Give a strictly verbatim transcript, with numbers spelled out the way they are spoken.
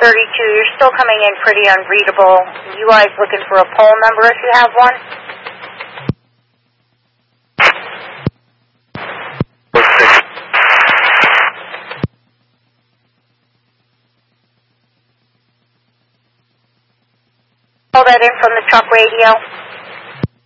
thirty-two. You're still coming in pretty unreadable. You guys looking for a poll number if you have one? Call that in from the truck radio.